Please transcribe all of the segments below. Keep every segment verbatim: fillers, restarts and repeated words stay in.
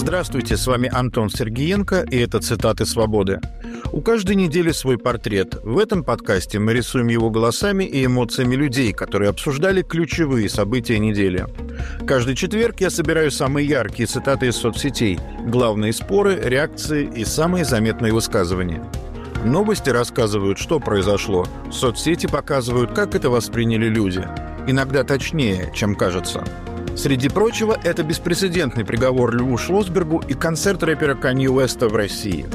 Здравствуйте, с вами Антон Сергеенко, и это «Цитаты свободы». У каждой недели свой портрет. В этом подкасте мы рисуем его голосами и эмоциями людей, которые обсуждали ключевые события недели. Каждый четверг я собираю самые яркие цитаты из соцсетей, главные споры, реакции и самые заметные высказывания. Новости рассказывают, что произошло. Соцсети показывают, как это восприняли люди. Иногда точнее, чем кажется. Среди прочего, это беспрецедентный приговор Льву Шлосбергу и концерт рэпера Канье Уэста в России.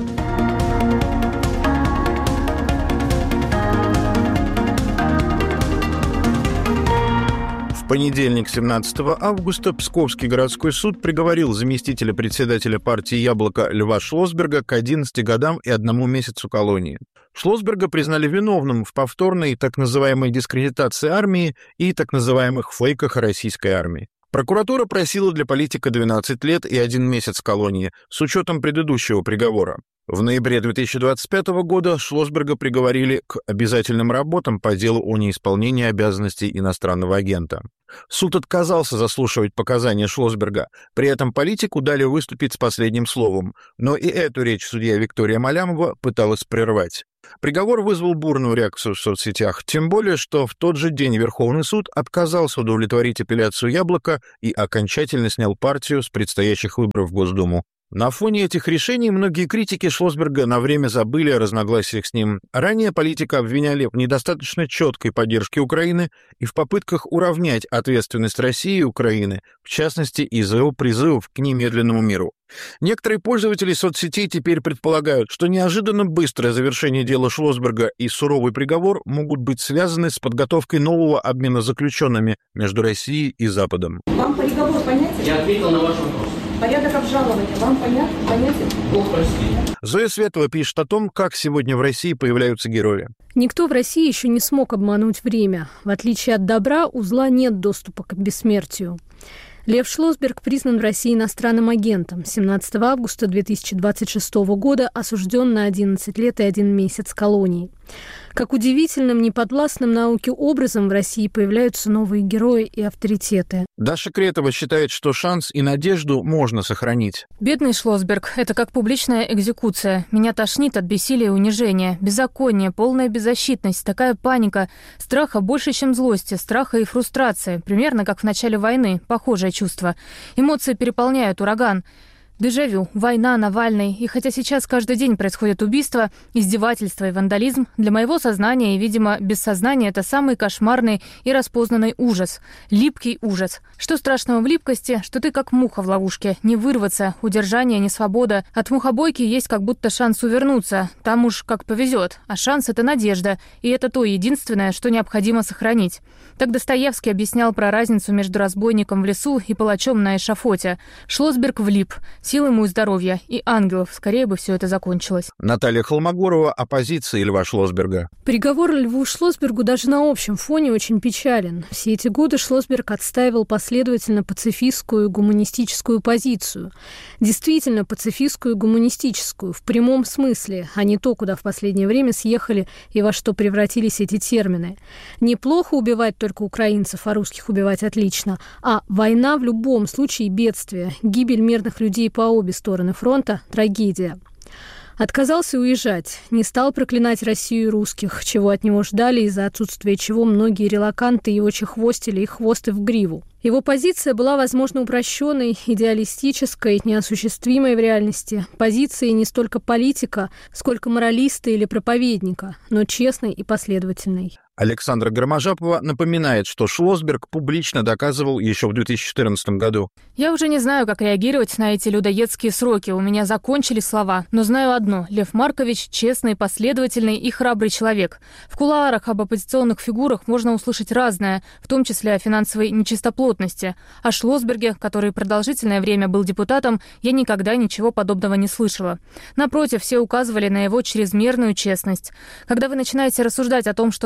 В понедельник, семнадцатого августа, Псковский городской суд приговорил заместителя председателя партии «Яблоко» Льва Шлосберга к одиннадцати годам и одному месяцу колонии. Шлосберга признали виновным в повторной так называемой дискредитации армии и так называемых фейках о российской армии. Прокуратура просила для политика двенадцать лет и один месяц колонии с учетом предыдущего приговора. В ноябре две тысячи двадцать пятого года Шлосберга приговорили к обязательным работам по делу о неисполнении обязанностей иностранного агента. Суд отказался заслушивать показания Шлосберга, при этом политику дали выступить с последним словом, но и эту речь судья Виктория Малямова пыталась прервать. Приговор вызвал бурную реакцию в соцсетях, тем более, что в тот же день Верховный суд отказался удовлетворить апелляцию «Яблока» и окончательно снял партию с предстоящих выборов в Госдуму. На фоне этих решений многие критики Шлосберга на время забыли о разногласиях с ним. Ранее политика обвиняли в недостаточно четкой поддержке Украины и в попытках уравнять ответственность России и Украины, в частности, из-за его призывов к немедленному миру. Некоторые пользователи соцсетей теперь предполагают, что неожиданно быстрое завершение дела Шлосберга и суровый приговор могут быть связаны с подготовкой нового обмена заключенными между Россией и Западом. Вам приговор понятен? Я ответил на ваш вопрос. Порядок обжалования вам понятен? понятен? Бог прости. Зоя Светова пишет о том, как сегодня в России появляются герои. Никто в России еще не смог обмануть время. В отличие от добра, у зла нет доступа к бессмертию. Лев Шлосберг признан в России иностранным агентом. семнадцатого августа две тысячи двадцать шестого года осужден на одиннадцать лет и один месяц колонии. Как удивительным, неподвластным науке образом в России появляются новые герои и авторитеты. Даша Кретова считает, что шанс и надежду можно сохранить. Бедный Шлосберг – это как публичная экзекуция. Меня тошнит от бессилия и унижения. Беззаконие, полная беззащитность, такая паника. Страха больше, чем злости, страха и фрустрации. Примерно как в начале войны. Похожее чувство. Эмоции переполняют ураган. Дежавю, война, Навальный. И хотя сейчас каждый день происходят убийства, издевательства и вандализм, для моего сознания и, видимо, бессознания это самый кошмарный и распознанный ужас. Липкий ужас. Что страшного в липкости, что ты как муха в ловушке. Не вырваться, удержание, не свобода. От мухобойки есть как будто шанс увернуться. Там уж как повезет. А шанс — это надежда. И это то единственное, что необходимо сохранить. Так Достоевский объяснял про разницу между разбойником в лесу и палачом на эшафоте. Шлосберг влип. Сил ему и здоровья, и ангелов. Скорее бы все это закончилось. Наталья Холмогорова о позиции Льва Шлосберга. Приговор Льву Шлосбергу даже на общем фоне очень печален. Все эти годы Шлосберг отстаивал последовательно пацифистскую и гуманистическую позицию. Действительно пацифистскую и гуманистическую, в прямом смысле, а не то, куда в последнее время съехали и во что превратились эти термины. Неплохо убивать только украинцев, а русских убивать отлично. А война в любом случае бедствие. Гибель мирных людей по обе стороны фронта – трагедия. Отказался уезжать, не стал проклинать Россию и русских, чего от него ждали, из-за отсутствия чего многие релаканты его чехвостили и хвосты в гриву. Его позиция была, возможно, упрощенной, идеалистической, неосуществимой в реальности. Позицией не столько политика, сколько моралиста или проповедника, но честной и последовательной. Александра Громожапова напоминает, что Шлосберг публично доказывал еще в две тысячи четырнадцатом году. Я уже не знаю, как реагировать на эти людоедские сроки. У меня закончились слова. Но знаю одно. Лев Маркович – честный, последовательный и храбрый человек. В кулуарах об оппозиционных фигурах можно услышать разное, в том числе о финансовой нечистоплотности. О Шлосберге, который продолжительное время был депутатом, я никогда ничего подобного не слышала. Напротив, все указывали на его чрезмерную честность. Когда вы начинаете рассуждать о том, что он как-то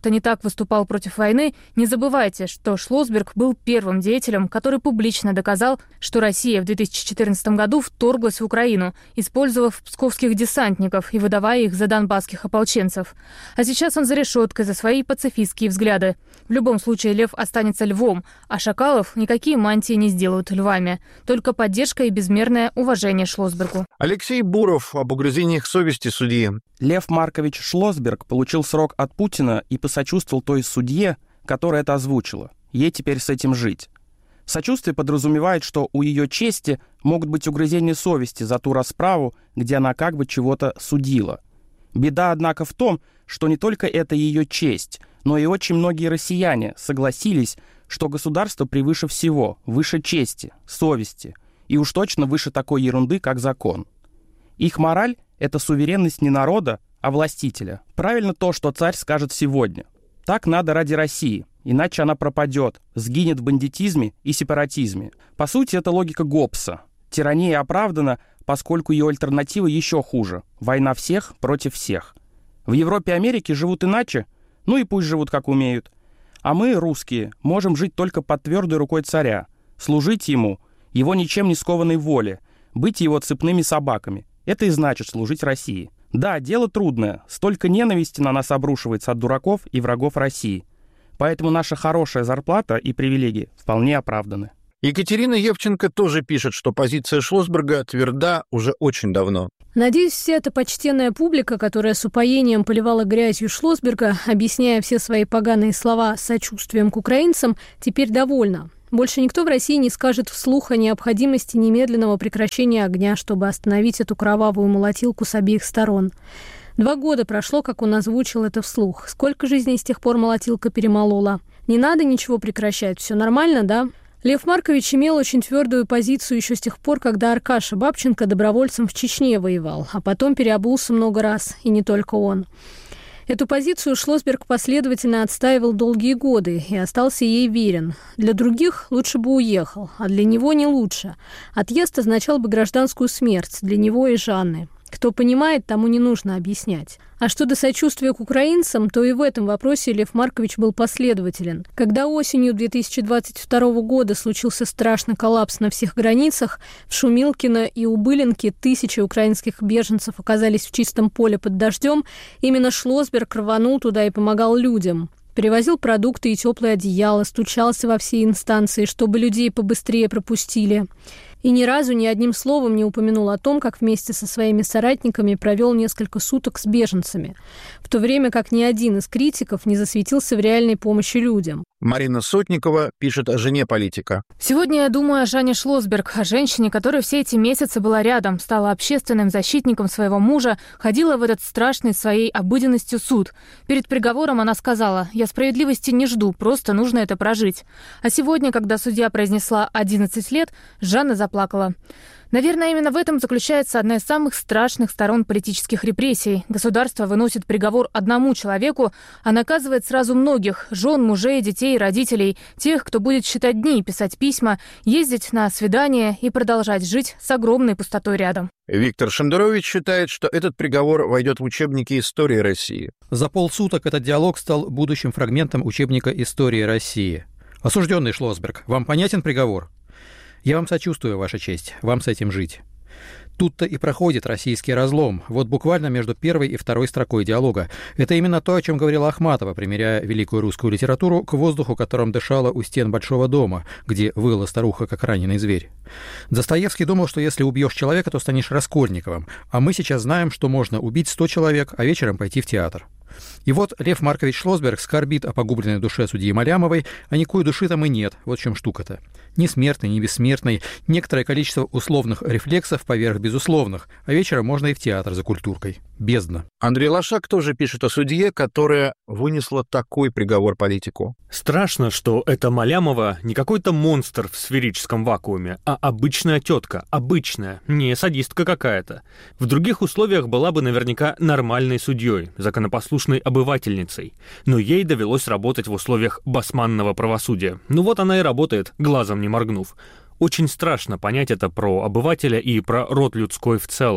как-то не так выступал против войны, не забывайте, что Шлосберг был первым деятелем, который публично доказал, что Россия в две тысячи четырнадцатом году вторглась в Украину, использовав псковских десантников и выдавая их за донбасских ополченцев. А сейчас он за решеткой за свои пацифистские взгляды. В любом случае лев останется львом, а шакалов никакие мантии не сделают львами. Только поддержка и безмерное уважение Шлосбергу. Алексей Буров об угрызениях совести судьи. Лев Маркович Шлосберг получил срок от Путина и посочувствовал той судье, которая это озвучила. Ей теперь с этим жить. Сочувствие подразумевает, что у ее чести могут быть угрызения совести за ту расправу, где она как бы чего-то судила. Беда, однако, в том, что не только это ее честь, но и очень многие россияне согласились, что государство превыше всего, выше чести, совести, и уж точно выше такой ерунды, как закон. Их мораль — это суверенность не народа, а властителя. Правильно то, что царь скажет сегодня. Так надо ради России, иначе она пропадет, сгинет в бандитизме и сепаратизме. По сути, это логика Гоббса. Тирания оправдана, поскольку ее альтернатива еще хуже – война всех против всех. В Европе и Америке живут иначе, ну и пусть живут как умеют. А мы, русские, можем жить только под твердой рукой царя, служить ему, его ничем не скованной воле, быть его цепными собаками. Это и значит служить России. Да, дело трудное, столько ненависти на нас обрушивается от дураков и врагов России. Поэтому наша хорошая зарплата и привилегии вполне оправданы. Екатерина Евченко тоже пишет, что позиция Шлосберга тверда уже очень давно. Надеюсь, вся эта почтенная публика, которая с упоением поливала грязью Шлосберга, объясняя все свои поганые слова сочувствием к украинцам, теперь довольна. Больше никто в России не скажет вслух о необходимости немедленного прекращения огня, чтобы остановить эту кровавую молотилку с обеих сторон. Два года прошло, как он озвучил это вслух. Сколько жизней с тех пор молотилка перемолола? Не надо ничего прекращать, все нормально, да? Лев Маркович имел очень твердую позицию еще с тех пор, когда Аркаша Бабченко добровольцем в Чечне воевал, а потом переобулся много раз, и не только он. Эту позицию Шлосберг последовательно отстаивал долгие годы и остался ей верен. Для других лучше бы уехал, а для него не лучше. Отъезд означал бы гражданскую смерть для него и Жанны. Кто понимает, тому не нужно объяснять. А что до сочувствия к украинцам, то и в этом вопросе Лев Маркович был последователен. Когда осенью две тысячи двадцать второго года случился страшный коллапс на всех границах, в Шумилкино и Убылинке тысячи украинских беженцев оказались в чистом поле под дождем, именно Шлосберг рванул туда и помогал людям. Перевозил продукты и теплые одеяла, стучался во все инстанции, чтобы людей побыстрее пропустили. И ни разу ни одним словом не упомянул о том, как вместе со своими соратниками провел несколько суток с беженцами, в то время как ни один из критиков не засветился в реальной помощи людям. Марина Сотникова пишет о жене политика. Сегодня я думаю о Жанне Шлосберг, о женщине, которая все эти месяцы была рядом, стала общественным защитником своего мужа, ходила в этот страшный своей обыденностью суд. Перед приговором она сказала: «Я справедливости не жду, просто нужно это прожить». А сегодня, когда судья произнесла одиннадцать лет, Жанна заплакала. Наверное, именно в этом заключается одна из самых страшных сторон политических репрессий. Государство выносит приговор одному человеку, а наказывает сразу многих – жен, мужей, детей, родителей, тех, кто будет считать дни, писать письма, ездить на свидания и продолжать жить с огромной пустотой рядом. Виктор Шендерович считает, что этот приговор войдет в учебники истории России. За полсуток этот диалог стал будущим фрагментом учебника истории России. Осужденный Шлосберг, вам понятен приговор? Я вам сочувствую, Ваша честь, вам с этим жить. Тут-то и проходит российский разлом, вот буквально между первой и второй строкой диалога. Это именно то, о чем говорила Ахматова, примеряя великую русскую литературу к воздуху, которым дышала у стен Большого дома, где выла старуха, как раненый зверь. Достоевский думал, что если убьешь человека, то станешь Раскольниковым, а мы сейчас знаем, что можно убить сто человек, а вечером пойти в театр. И вот Лев Маркович Шлосберг скорбит о погубленной душе судьи Малямовой, а никакой души там и нет, вот в чем штука-то. Ни смертной, ни бессмертной, некоторое количество условных рефлексов поверх безусловных, а вечером можно и в театр за культуркой. Бездна. Андрей Лошак тоже пишет о судье, которая вынесла такой приговор политику. Страшно, что эта Малямова не какой-то монстр в сферическом вакууме, а обычная тетка, обычная, не садистка какая-то. В других условиях была бы наверняка нормальной судьей, законопослушной обывательницей, но ей довелось работать в условиях басманного правосудия. Ну вот она и работает, глазом не моргнув. Очень страшно понять это про обывателя и про род людской в целом.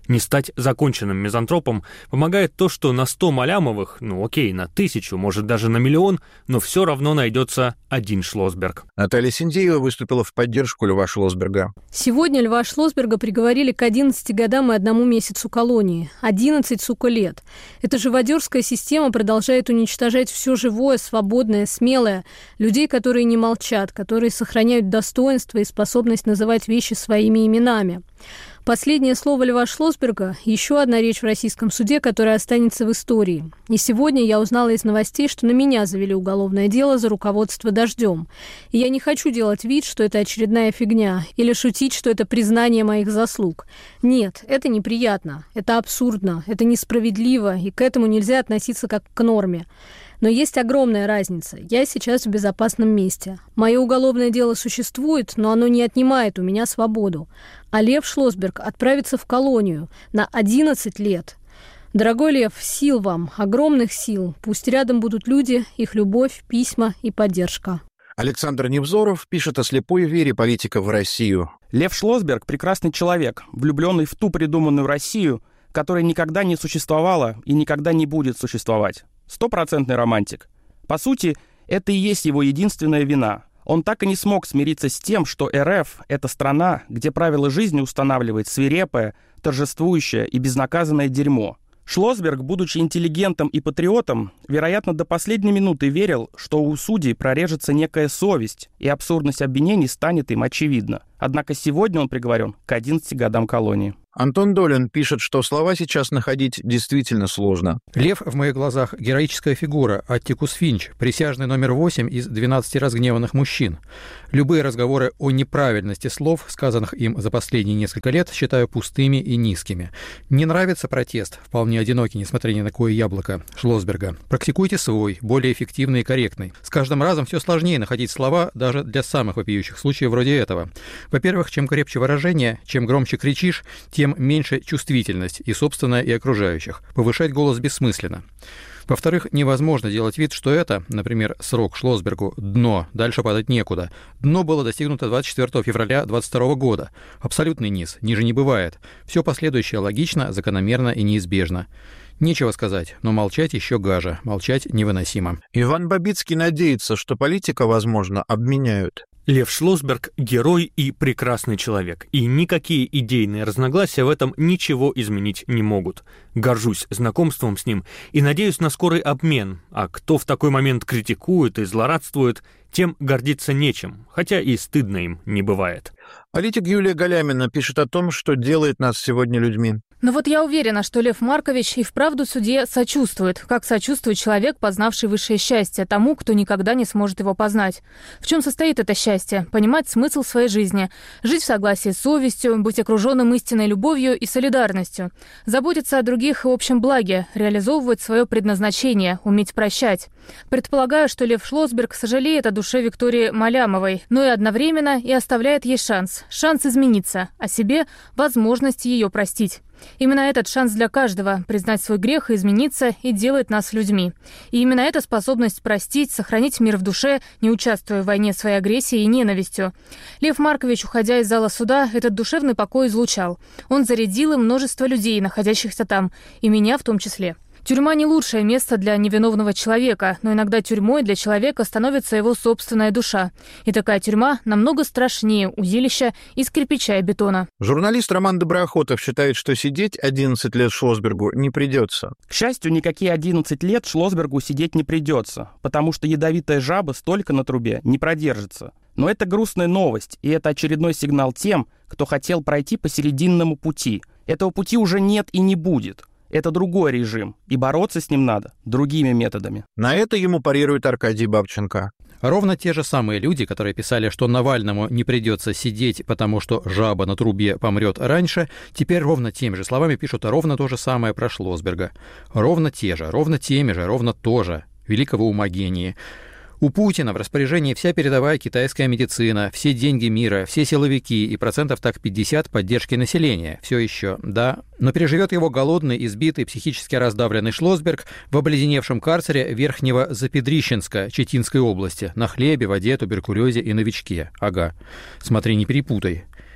Не стать законченным мизантропом помогает то, что на сто Малямовых, ну окей, на тысячу, может даже на миллион, но все равно найдется один Шлосберг. Наталья Синдеева выступила в поддержку Льва Шлосберга. Сегодня Льва Шлосберга приговорили к одиннадцати годам и одному месяцу колонии. одиннадцать, сука, лет. Эта живодерская система продолжает уничтожать все живое, свободное, смелое. Людей, которые не молчат, которые сохраняют достоинство и способность называть вещи своими именами. Последнее слово Льва Шлосберга – еще одна речь в российском суде, которая останется в истории. И сегодня я узнала из новостей, что на меня завели уголовное дело за руководство «Дождем». И я не хочу делать вид, что это очередная фигня, или шутить, что это признание моих заслуг. Нет, это неприятно, это абсурдно, это несправедливо, и к этому нельзя относиться как к норме. Но есть огромная разница. Я сейчас в безопасном месте. Мое уголовное дело существует, но оно не отнимает у меня свободу. А Лев Шлосберг отправится в колонию на одиннадцать лет. Дорогой Лев, сил вам, огромных сил. Пусть рядом будут люди, их любовь, письма и поддержка. Александр Невзоров пишет о слепой вере политика в Россию. Лев Шлосберг – прекрасный человек, влюбленный в ту придуманную Россию, которая никогда не существовала и никогда не будет существовать. Стопроцентный романтик. По сути, это и есть его единственная вина. Он так и не смог смириться с тем, что эр эф — это страна, где правила жизни устанавливает свирепое, торжествующее и безнаказанное дерьмо. Шлосберг, будучи интеллигентом и патриотом, вероятно, до последней минуты верил, что у судей прорежется некая совесть, и абсурдность обвинений станет им очевидна. Однако сегодня он приговорен к одиннадцати годам колонии. Антон Долин пишет, что слова сейчас находить действительно сложно. Лев в моих глазах героическая фигура, Аттикус Финч, присяжный номер восемь из двенадцати разгневанных мужчин. Любые разговоры о неправильности слов, сказанных им за последние несколько лет, считаю пустыми и низкими. Не нравится протест, вполне одинокий, несмотря ни на какое яблоко, Шлосберга. Практикуйте свой, более эффективный и корректный. С каждым разом все сложнее находить слова даже для самых вопиющих случаев вроде этого. Во-первых, чем крепче выражение, чем громче кричишь, тем меньше чувствительность и собственная, и окружающих. Повышать голос бессмысленно. Во-вторых, невозможно делать вид, что это, например, срок Шлосбергу, дно, дальше падать некуда. Дно было достигнуто двадцать четвёртого февраля двадцать второго года. Абсолютный низ, ниже не бывает. Все последующее логично, закономерно и неизбежно. Нечего сказать, но молчать еще гаже, молчать невыносимо. Иван Бабицкий надеется, что политика, возможно, обменяют. Лев Шлосберг – герой и прекрасный человек, и никакие идейные разногласия в этом ничего изменить не могут. Горжусь знакомством с ним и надеюсь на скорый обмен, а кто в такой момент критикует и злорадствует, тем гордиться нечем, хотя и стыдно им не бывает. Политик Юлия Галямина пишет о том, что делает нас сегодня людьми. Но вот я уверена, что Лев Маркович и вправду судье сочувствует, как сочувствует человек, познавший высшее счастье, тому, кто никогда не сможет его познать. В чем состоит это счастье? Понимать смысл своей жизни, жить в согласии с совестью, быть окруженным истинной любовью и солидарностью, заботиться о других и общем благе, реализовывать свое предназначение, уметь прощать. Предполагаю, что Лев Шлосберг сожалеет о душе Виктории Малямовой, но и одновременно и оставляет ей шанс, шанс измениться, а себе возможность ее простить. Именно этот шанс для каждого – признать свой грех и измениться, и делает нас людьми. И именно эта способность простить, сохранить мир в душе, не участвуя в войне своей агрессией и ненавистью. Лев Маркович, уходя из зала суда, этот душевный покой излучал. Он зарядил им множество людей, находящихся там, и меня в том числе. Тюрьма не лучшее место для невиновного человека, но иногда тюрьмой для человека становится его собственная душа. И такая тюрьма намного страшнее узилища из кирпича и бетона. Журналист Роман Доброохотов считает, что сидеть одиннадцать лет Шлосбергу не придется. К счастью, никакие одиннадцать лет Шлосбергу сидеть не придется, потому что ядовитая жаба столько на трубе не продержится. Но это грустная новость, и это очередной сигнал тем, кто хотел пройти по серединному пути. Этого пути уже нет и не будет. Это другой режим, и бороться с ним надо другими методами. На это ему парирует Аркадий Бабченко. Ровно те же самые люди, которые писали, что Навальному не придется сидеть, потому что жаба на трубе помрет раньше, теперь ровно теми же словами пишут ровно то же самое про Шлосберга. Ровно те же, ровно теми же, ровно то же. Великого ума гении. У Путина в распоряжении вся передовая китайская медицина, все деньги мира, все силовики и процентов так пятьдесят поддержки населения. Все еще, да. Но переживет его голодный, избитый, психически раздавленный Шлосберг в обледеневшем карцере Верхнего Запедрищенска Читинской области на хлебе, воде, туберкулезе и новичке. Ага. Смотри, не перепутай.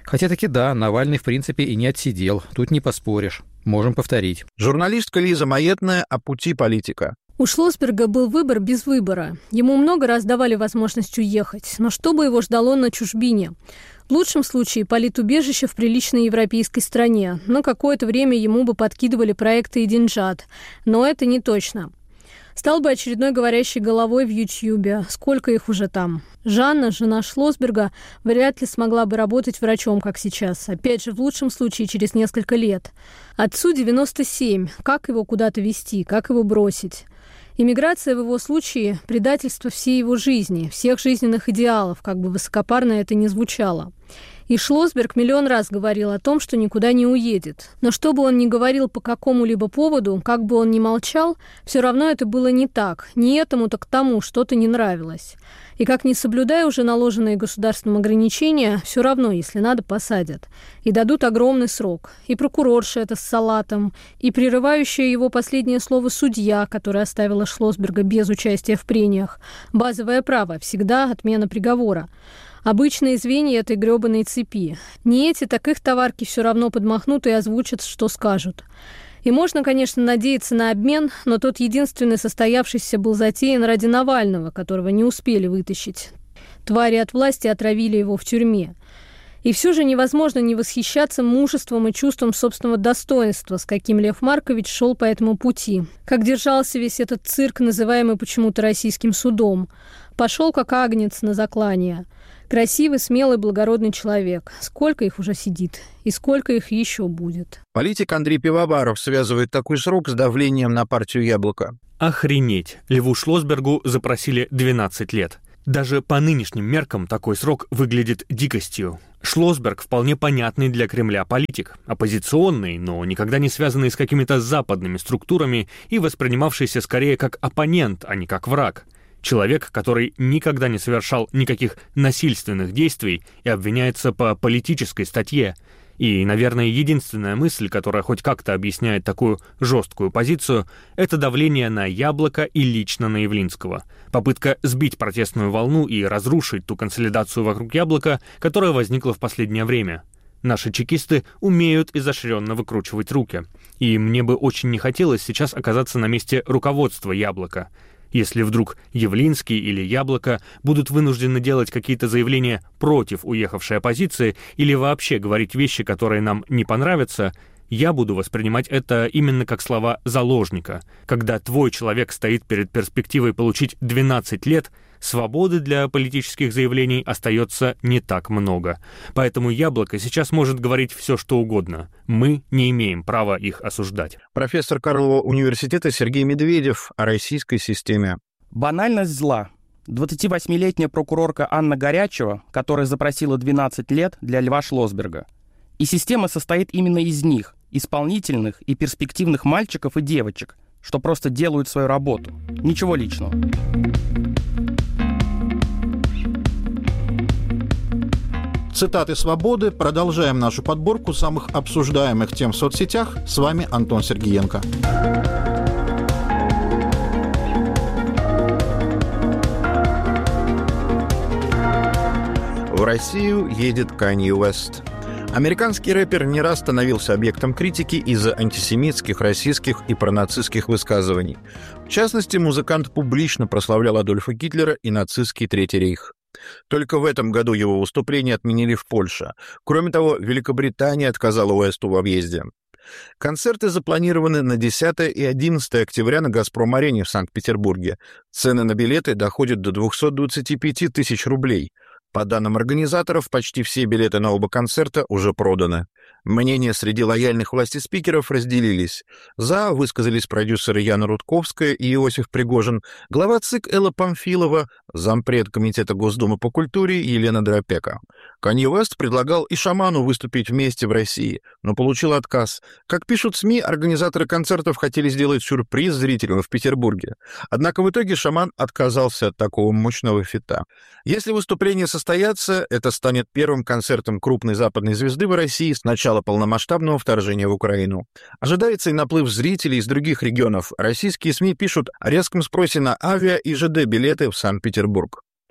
Хотя таки да, Навальный в принципе и не отсидел, тут не поспоришь. Можем повторить. Журналистка Лиза Маетная о пути политика. У Шлосберга был выбор без выбора. Ему много раз давали возможность уехать, но что бы его ждало на чужбине? В лучшем случае политубежище в приличной европейской стране. На какое-то время ему бы подкидывали проекты и деньжат. Но это не точно. Стал бы очередной говорящей головой в Ютьюбе. Сколько их уже там? Жанна, жена Шлосберга, вряд ли смогла бы работать врачом, как сейчас. Опять же, в лучшем случае, через несколько лет. Отцу девяносто семь. Как его куда-то везти? Как его бросить? Иммиграция в его случае – предательство всей его жизни, всех жизненных идеалов, как бы высокопарно это ни звучало. И Шлосберг миллион раз говорил о том, что никуда не уедет. Но что бы он ни говорил по какому-либо поводу, как бы он ни молчал, все равно это было не так. Не этому, так тому что-то не нравилось. И как не соблюдая уже наложенные государством ограничения, все равно, если надо, посадят. И дадут огромный срок. И прокурорша это с салатом, и прерывающая его последнее слово судья, которая оставила Шлосберга без участия в прениях. Базовое право, всегда отмена приговора. Обычные звенья этой грёбаной цепи. Не эти, так их товарки все равно подмахнут и озвучат, что скажут. И можно, конечно, надеяться на обмен, но тот единственный состоявшийся был затеян ради Навального, которого не успели вытащить. Твари от власти отравили его в тюрьме. И все же невозможно не восхищаться мужеством и чувством собственного достоинства, с каким Лев Маркович шел по этому пути. Как держался весь этот цирк, называемый почему-то российским судом. Пошел как агнец на заклание. Красивый, смелый, благородный человек. Сколько их уже сидит? И сколько их еще будет? Политик Андрей Пивоваров связывает такой срок с давлением на партию «Яблоко». Охренеть! Льву Шлосбергу запросили двенадцать лет. Даже по нынешним меркам такой срок выглядит дикостью. Шлосберг вполне понятный для Кремля политик, оппозиционный, но никогда не связанный с какими-то западными структурами и воспринимавшийся скорее как оппонент, а не как враг. Человек, который никогда не совершал никаких насильственных действий и обвиняется по политической статье. И, наверное, единственная мысль, которая хоть как-то объясняет такую жесткую позицию, это давление на «Яблоко» и лично на Явлинского. Попытка сбить протестную волну и разрушить ту консолидацию вокруг «Яблока», которая возникла в последнее время. Наши чекисты умеют изощренно выкручивать руки. И мне бы очень не хотелось сейчас оказаться на месте руководства «Яблока». Если вдруг Явлинский или «Яблоко» будут вынуждены делать какие-то заявления против уехавшей оппозиции или вообще говорить вещи, которые нам не понравятся, я буду воспринимать это именно как слова заложника. Когда твой человек стоит перед перспективой получить двенадцать лет, свободы для политических заявлений остается не так много. Поэтому «Яблоко» сейчас может говорить все, что угодно. Мы не имеем права их осуждать. Профессор Карлова университета Сергей Медведев о российской системе. Банальность зла. двадцативосьмилетняя прокурорка Анна Горячева, которая запросила двенадцать лет для Льва Шлосберга. И система состоит именно из них, исполнительных и перспективных мальчиков и девочек, что просто делают свою работу. Ничего личного. Цитаты «Свободы». Продолжаем нашу подборку самых обсуждаемых тем в соцсетях. С вами Антон Сергиенко. В Россию едет Канье Уэст. Американский рэпер не раз становился объектом критики из-за антисемитских, расистских и пронацистских высказываний. В частности, музыкант публично прославлял Адольфа Гитлера и нацистский Третий рейх. Только в этом году его выступление отменили в Польше. Кроме того, Великобритания отказала Уэсту в объезде. Концерты запланированы на десятое и одиннадцатое октября на «Газпром-арене» в Санкт-Петербурге. Цены на билеты доходят до двести двадцать пять тысяч рублей. По данным организаторов, почти все билеты на оба концерта уже проданы. Мнения среди лояльных власти спикеров разделились. За высказались продюсеры Яна Рудковская и Иосиф Пригожин, глава ЦИК Элла Памфилова, зампред Комитета Госдумы по культуре Елена Дропека. Канье Уэст предлагал и Шаману выступить вместе в России, но получил отказ. Как пишут СМИ, организаторы концертов хотели сделать сюрприз зрителям в Петербурге. Однако в итоге Шаман отказался от такого мощного фита. Если выступление состоятся, это станет первым концертом крупной западной звезды в России с начала полномасштабного вторжения в Украину. Ожидается и наплыв зрителей из других регионов. Российские СМИ пишут о резком спросе на авиа и ЖД-билеты в Санкт-Петербург.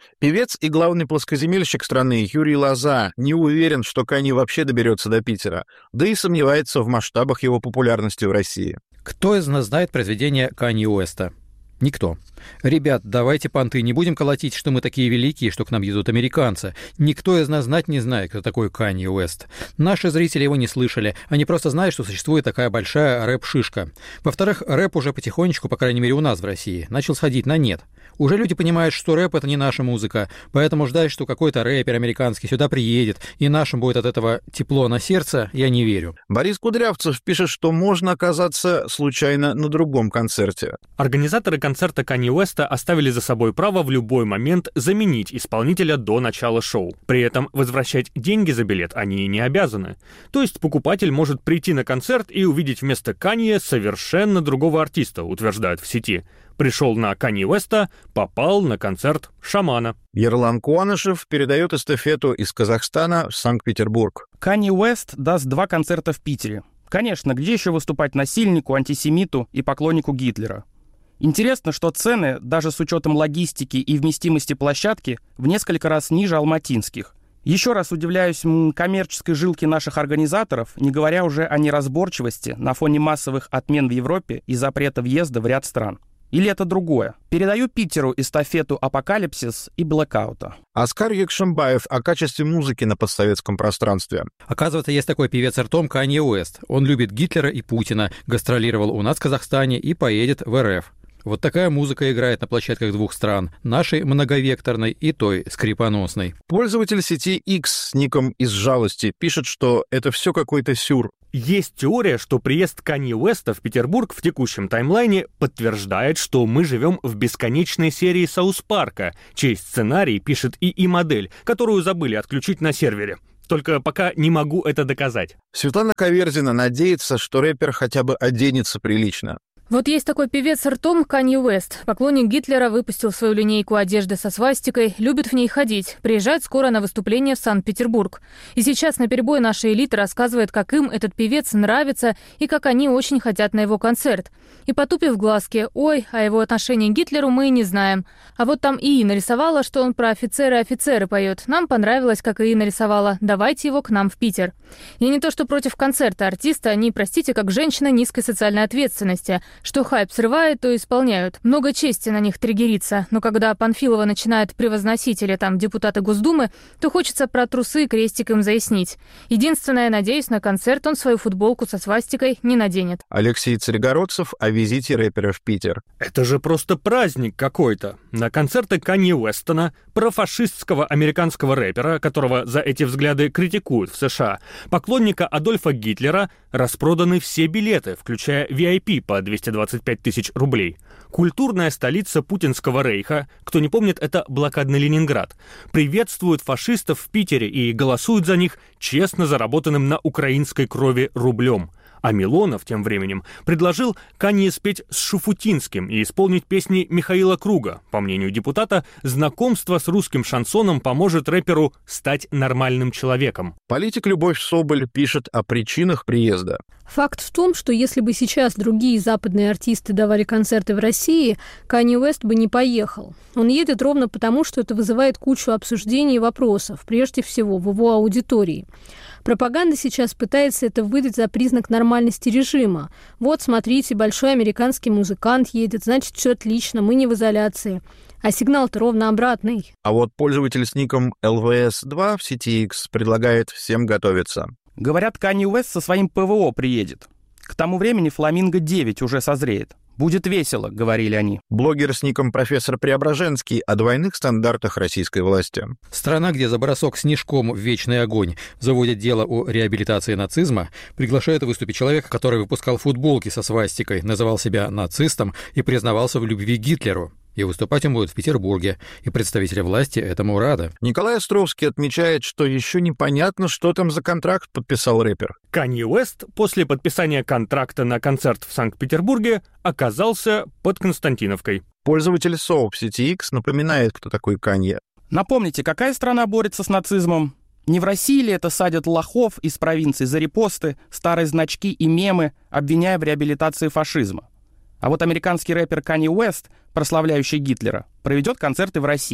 Певец и главный плоскоземельщик страны Юрий Лоза не уверен, что Канье вообще доберется до Питера, да и сомневается в масштабах его популярности в России. Кто из нас знает произведение Канье Уэста? Никто. Ребят, давайте понты, не будем колотить, что мы такие великие, что к нам едут американцы. Никто из нас знать не знает, кто такой Канье Уэст. Наши зрители его не слышали, они просто знают, что существует такая большая рэп-шишка. Во-вторых, рэп уже потихонечку, по крайней мере у нас в России, начал сходить на нет. Уже люди понимают, что рэп — это не наша музыка, поэтому ждать, что какой-то рэпер американский сюда приедет, и нашим будет от этого тепло на сердце, я не верю. Борис Кудрявцев пишет, что можно оказаться случайно на другом концерте. Организаторы концерта Канье Уэста оставили за собой право в любой момент заменить исполнителя до начала шоу. При этом возвращать деньги за билет они не обязаны. То есть покупатель может прийти на концерт и увидеть вместо Канье совершенно другого артиста, утверждают в сети. Пришел на Канье Уэста, попал на концерт шамана. Ерлан Куанышев передает эстафету из Казахстана в Санкт-Петербург. Канье Уэст даст два концерта в Питере. Конечно, где еще выступать насильнику, антисемиту и поклоннику Гитлера? Интересно, что цены, даже с учетом логистики и вместимости площадки, в несколько раз ниже алматинских. Еще раз удивляюсь м, коммерческой жилке наших организаторов, не говоря уже о неразборчивости на фоне массовых отмен в Европе и запрета въезда в ряд стран. Или это другое? Передаю Питеру эстафету «Апокалипсис» и «Блэкаута». Оскар Якшембаев о качестве музыки на постсоветском пространстве. Оказывается, есть такой певец ртом Канье Уэст. Он любит Гитлера и Путина, гастролировал у нас в Казахстане и поедет в эр эф. Вот такая музыка играет на площадках двух стран, нашей многовекторной и той скрипоносной. Пользователь сети X с ником «Из жалости» пишет, что это все какой-то сюр. Есть теория, что приезд Канье Уэста в Петербург в текущем таймлайне подтверждает, что мы живем в бесконечной серии Саус Парка, чей сценарий пишет ИИ-модель, которую забыли отключить на сервере. Только пока не могу это доказать. Светлана Каверзина надеется, что рэпер хотя бы оденется прилично. Вот есть такой певец ртом Канье Уэст. Поклонник Гитлера, выпустил свою линейку одежды со свастикой, любит в ней ходить, приезжает скоро на выступление в Санкт-Петербург. И сейчас наперебой наша элита рассказывает, как им этот певец нравится и как они очень хотят на его концерт. И потупив глазки, ой, о его отношении к Гитлеру мы и не знаем. А вот там ИИ нарисовала, что он про офицеры-офицеры поет. Нам понравилось, как ИИ нарисовала. Давайте его к нам в Питер. Я не то что против концерта артиста, они, простите, как женщина низкой социальной ответственности. Что хайп срывает, то исполняют. Много чести на них триггерится. Но когда Панфилова начинает превозносить или там депутаты Госдумы, то хочется про трусы крестиком заяснить. Единственное, надеюсь, на концерт он свою футболку со свастикой не наденет. Алексей Царегородцев о визите рэпера в Питер. Это же просто праздник какой-то. На концерты Канье Уэстона, профашистского американского рэпера, которого за эти взгляды критикуют в США, поклонника Адольфа Гитлера, распроданы все билеты, включая ви ай пи по двести двадцать пять тысяч рублей. Культурная столица путинского рейха, кто не помнит, это блокадный Ленинград, приветствует фашистов в Питере и голосует за них честно заработанным на украинской крови рублем. А Милонов тем временем предложил Канье спеть с Шуфутинским и исполнить песни Михаила Круга. По мнению депутата, знакомство с русским шансоном поможет рэперу стать нормальным человеком. Политик Любовь Соболь пишет о причинах приезда. Факт в том, что если бы сейчас другие западные артисты давали концерты в России, Канье Уэст бы не поехал. Он едет ровно потому, что это вызывает кучу обсуждений и вопросов, прежде всего в его аудитории. Пропаганда сейчас пытается это выдать за признак нормальности режима. Вот, смотрите, большой американский музыкант едет, значит, все отлично, мы не в изоляции. А сигнал-то ровно обратный. А вот пользователь с ником эл вэ эс два в сети X предлагает всем готовиться. Говорят, Канье Уэст со своим ПВО приедет. К тому времени Фламинго девять уже созреет. «Будет весело», — говорили они. Блогер с ником профессор Преображенский о двойных стандартах российской власти. Страна, где за бросок снежком в вечный огонь заводят дело о реабилитации нацизма, приглашает выступить человека, который выпускал футболки со свастикой, называл себя нацистом и признавался в любви к Гитлеру. И выступать он будет в Петербурге, и представители власти этому рады. Николай Островский отмечает, что еще непонятно, что там за контракт подписал рэпер. Канье Уэст после подписания контракта на концерт в Санкт-Петербурге оказался под Константиновкой. Пользователь СОУ в сети X напоминает, кто такой Канье. Напомните, какая страна борется с нацизмом? Не в России ли это садят лохов из провинций за репосты, старые значки и мемы, обвиняя в реабилитации фашизма? А вот американский рэпер Канье Уэст, прославляющий Гитлера, проведет концерты в России.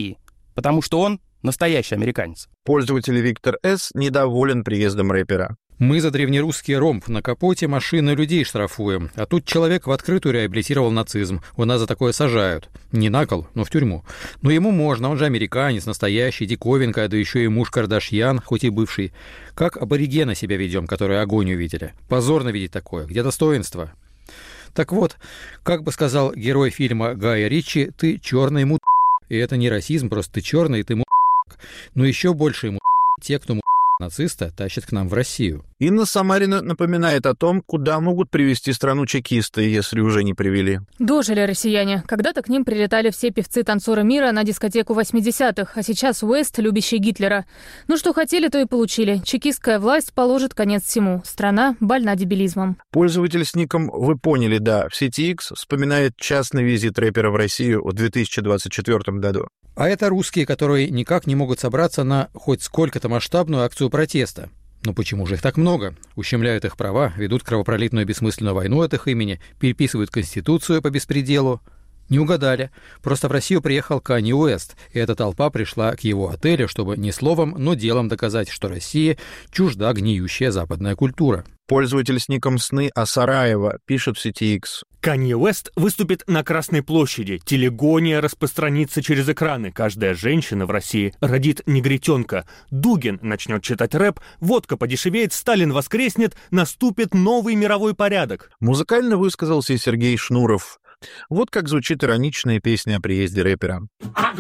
потому что он настоящий американец. Пользователь Виктор С. недоволен приездом рэпера. Мы за древнерусский ромб на капоте машины людей штрафуем, а тут человек в открытую реабилитировал нацизм. У нас за такое сажают. Не на кол, но в тюрьму. Но ему можно, он же американец, настоящий, диковинка, да еще и муж Кардашьян, хоть и бывший. Как аборигены себя ведем, которые огонь увидели. Позорно видеть такое. Где достоинство? Так вот, как бы сказал герой фильма Гая Ричи, ты черный му***. И это не расизм, просто ты черный, и ты му***. Но еще больше ему те, кто му***. Нациста тащат к нам в Россию. Инна Самарина напоминает о том, куда могут привести страну чекисты, если уже не привели. Дожили россияне. Когда-то к ним прилетали все певцы-танцоры мира на дискотеку восьмидесятых, а сейчас Уэст, любящий Гитлера. Ну что хотели, то и получили. Чекистская власть положит конец всему. Страна больна дебилизмом. Пользователь с ником «Вы поняли, да» в сети X вспоминает частный визит рэпера в Россию в две тысячи двадцать четвёртом году. А это русские, которые никак не могут собраться на хоть сколько-то масштабную акцию протеста. Ну почему же их так много? Ущемляют их права, ведут кровопролитную бессмысленную войну от их имени, переписывают Конституцию по беспределу. Не угадали. Просто в Россию приехал Канье Уэст, и эта толпа пришла к его отелю, чтобы не словом, но делом доказать, что России чужда гниющая западная культура. Пользователь с ником «Сны Асараева» пишет в сети X. Канье Уэст выступит на Красной площади. Телегония распространится через экраны. Каждая женщина в России родит негритенка. Дугин начнет читать рэп, водка подешевеет, Сталин воскреснет, наступит новый мировой порядок. Музыкально высказался и Сергей Шнуров. Вот как звучит ироничная песня о приезде рэпера.